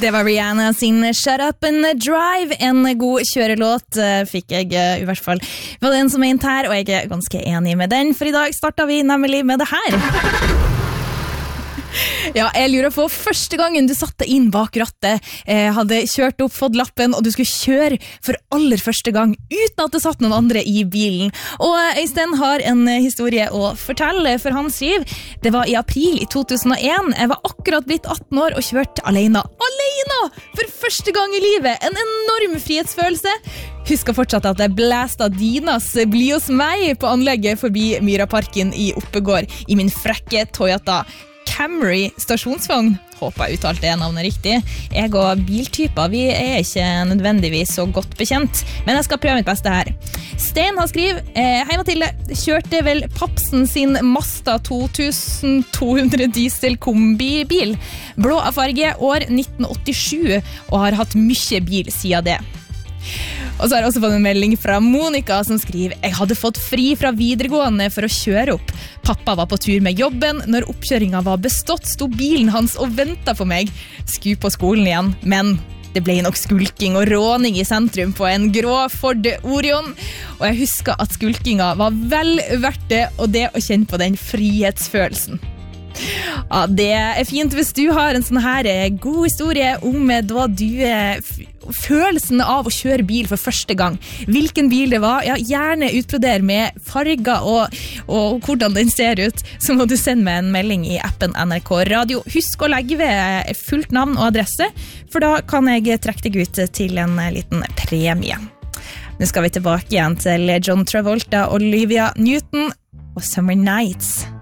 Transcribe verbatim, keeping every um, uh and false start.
Det var Rihanna sin Shut Up and Drive. En god kjørelåt fikk jeg i hvert fall. Det var den som er inn her, og jeg er ganske enig med den. For i dag startet vi nemlig med det her. Ja, jeg lurer på, første gangen du satte inn bak rattet, eh, hadde kjørt opp, fått lappen, og du skulle kjøre for aller første gang, uten at det satt noen andre i bilen. Og Øystein har en historie å fortelle, for han skriver, det var i april i to tusen og en, jeg var akkurat blitt atten år og kjørte alene. Alene! For første gang i livet! En enorm frihetsfølelse. Husker fortsatt at jeg blæste Dinas Bli hos meg på anlegget forbi Myraparken i Oppegård i min frekke Toyota Camry stasjonsvogn. Håper jeg uttalte det navnet riktig. Jeg og biltyper, vi er ikke nødvendigvis så godt bekjent, men jeg skal prøve mitt beste her. Stein har skrivet, eh, hei Mathilde, kjørte vel Papsen sin Mazda to tusen to hundre diesel kombibil. Blå av farge, år nitten åttisju, og har hatt mye bil siden det. Og så har jeg også fått en melding fra Monika som skriver, jeg hadde fått fri fra videregående for å kjøre opp. Pappa var på tur med jobben. Når oppkjøringen var bestått, sto bilen hans og ventet på meg. Skulle på skolen igjen, men det ble nok skulking og råning i sentrum på en grå Ford Orion. Og jeg husker at skulkinga var vel verdt det, og det å kjenne på den frihetsfølelsen. Ja, det er fint hvis du har en sånn her god historie om da du følelsen av å kjøre bil for første gang. Hvilken bil det var, ja, gjerne utbroder med farger og, og hvordan den ser ut, så må du sende meg en melding i appen N R K Radio. Husk å legge ved fullt navn og adresse, for da kan jeg trekke deg ut til en liten premie. Nå skal vi tilbake igjen til John Travolta og Olivia Newton og Summer Nights.